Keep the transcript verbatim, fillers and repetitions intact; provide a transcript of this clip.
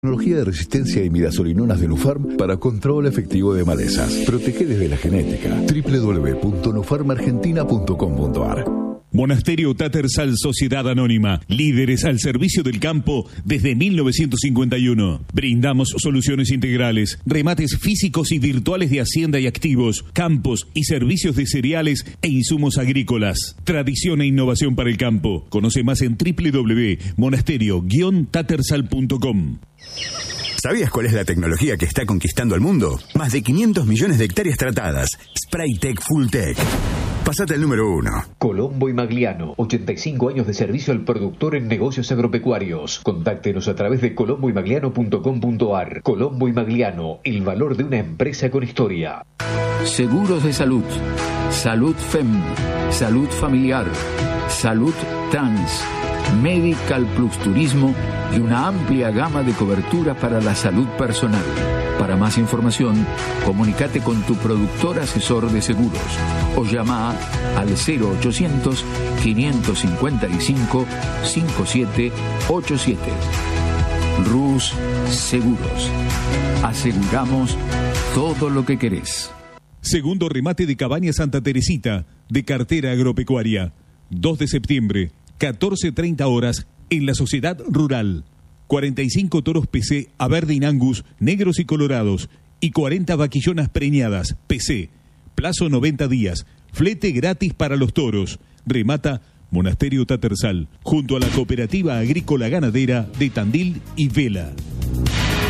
Tecnología de resistencia y midazolinonas de Nufarm para control efectivo de malezas. Protege desde la genética. doble u doble u doble u punto nufarm argentina punto com punto a r. Monasterio Tattersall Sociedad Anónima, líderes al servicio del campo desde mil novecientos cincuenta y uno. Brindamos soluciones integrales, remates físicos y virtuales de hacienda y activos, campos y servicios de cereales e insumos agrícolas. Tradición e innovación para el campo. Conoce más en doble u doble u doble u punto monasterio guion tattersall punto com. ¿Sabías cuál es la tecnología que está conquistando el mundo? Más de quinientos millones de hectáreas tratadas. Spraytec Fulltech. Pasate al número uno. Colombo y Magliano, ochenta y cinco años de servicio al productor en negocios agropecuarios. Contáctenos a través de colombo y magliano punto com punto a r. Colombo y Magliano, el valor de una empresa con historia. Seguros de salud, Salud F E M, Salud Familiar, Salud Trans, Medical Plus Turismo y una amplia gama de cobertura para la salud personal. Para más información, comunícate con tu productor asesor de seguros o llama al cero ochocientos, quinientos cincuenta y cinco, cincuenta y siete ochenta y siete. Rus Seguros. Aseguramos todo lo que querés. Segundo remate de Cabaña Santa Teresita, de cartera agropecuaria. dos de septiembre, catorce treinta horas, en la Sociedad Rural. cuarenta y cinco toros P C Aberdeen Angus, negros y colorados, y cuarenta vaquillonas preñadas, P C. Plazo noventa días, flete gratis para los toros. Remata Monasterio Tattersall, junto a la Cooperativa Agrícola Ganadera de Tandil y Vela.